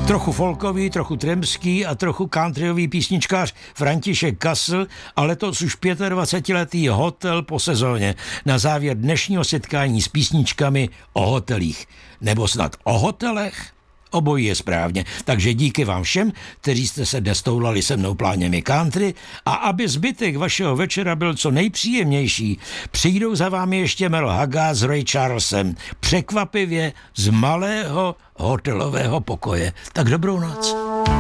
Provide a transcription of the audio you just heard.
Trochu folkový, trochu tremský a trochu countryový písničkář František Kasl a letos už 25letý hotel po sezóně. Na závěr dnešního setkání s písničkami o hotelích. Nebo snad o hotelech? Obojí je správně. Takže díky vám všem, kteří jste se dnes toulali se mnou pláněmi country, a aby zbytek vašeho večera byl co nejpříjemnější, přijdou za vámi ještě Mel Haga s Ray Charlesem. Překvapivě z malého hotelového pokoje. Tak dobrou noc.